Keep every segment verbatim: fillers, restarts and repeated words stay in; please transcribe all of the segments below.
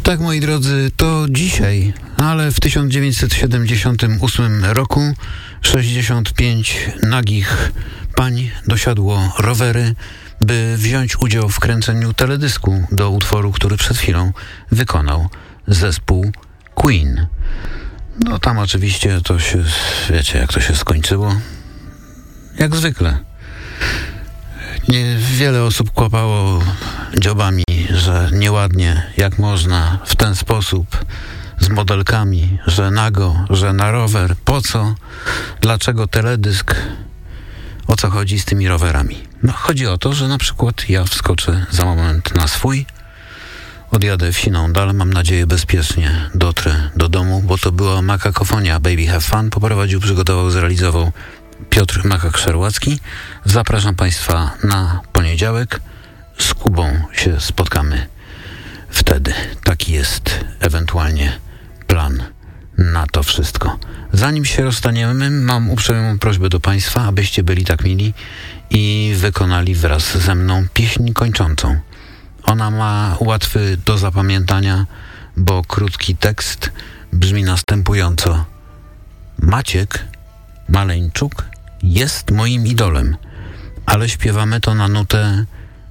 Tak, moi drodzy, to dzisiaj, ale w tysiąc dziewięćset siedemdziesiątym ósmym roku sześćdziesiąt pięć nagich pań dosiadło rowery, by wziąć udział w kręceniu teledysku do utworu, który przed chwilą wykonał zespół Queen. No tam oczywiście to się, wiecie jak to się skończyło? Jak zwykle. Nie, wiele osób kłapało dziobami, że nieładnie, jak można w ten sposób z modelkami, że nago, że na rower, po co, dlaczego teledysk, o co chodzi z tymi rowerami. No, chodzi o to, że na przykład ja wskoczę za moment na swój, odjadę w siną dal, mam nadzieję bezpiecznie dotrę do domu, bo to była Makakofonia Baby Have Fun, poprowadził, przygotował, zrealizował Piotr Makak-Szerłacki. Zapraszam Państwa na poniedziałek. Z Kubą się spotkamy wtedy. Taki jest ewentualnie plan na to wszystko. Zanim się rozstaniemy, mam uprzejmą prośbę do Państwa, abyście byli tak mili i wykonali wraz ze mną pieśń kończącą. Ona ma łatwy do zapamiętania, bo krótki tekst brzmi następująco. Maciek Maleńczuk jest moim idolem, ale śpiewamy to na nutę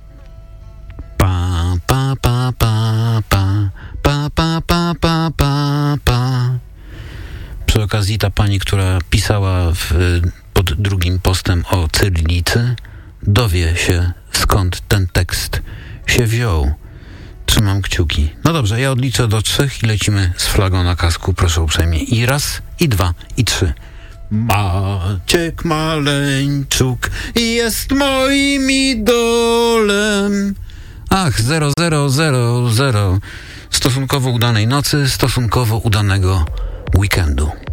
pa pa pa pa pa pa pa pa pa pa pa. Przy okazji ta pani, która pisała w, pod drugim postem o cyrylicy, dowie się, skąd ten tekst się wziął. Trzymam kciuki. No dobrze, ja odliczę do trzech i lecimy z flagą na kasku, proszę uprzejmie. I raz, i dwa, i trzy. Maciek Maleńczuk jest moim idolem. Ach, zero zero zero zero. Stosunkowo udanej nocy, stosunkowo udanego weekendu.